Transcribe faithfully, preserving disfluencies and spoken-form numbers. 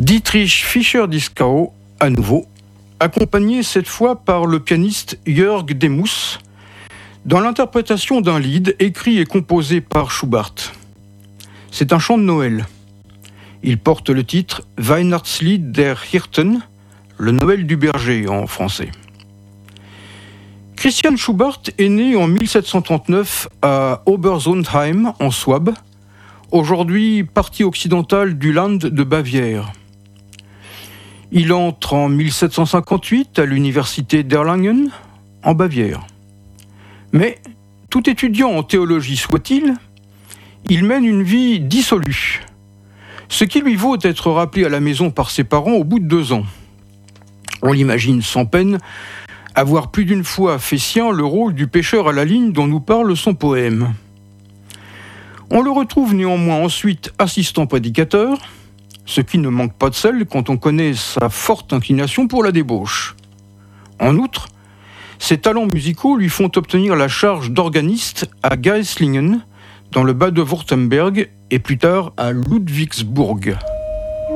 Dietrich Fischer-Dieskau, à nouveau, accompagné cette fois par le pianiste Jörg Demus, dans l'interprétation d'un lied écrit et composé par Schubert. C'est un chant de Noël. Il porte le titre Weihnachtslied der Hirten, le Noël du berger en français. Christian Schubert est né en mille sept cent trente-neuf à Obersondheim, en Souabe, aujourd'hui partie occidentale du Land de Bavière. Il entre en mille sept cent cinquante-huit à l'université d'Erlangen, en Bavière. Mais, tout étudiant en théologie soit-il, il mène une vie dissolue, ce qui lui vaut d'être rappelé à la maison par ses parents au bout de deux ans. On l'imagine sans peine avoir plus d'une fois fait sien le rôle du pêcheur à la ligne dont nous parle son poème. On le retrouve néanmoins ensuite assistant prédicateur, ce qui ne manque pas de sel quand on connaît sa forte inclination pour la débauche. En outre, ses talents musicaux lui font obtenir la charge d'organiste à Geislingen, dans le Bade-Wurtemberg et plus tard à Ludwigsburg.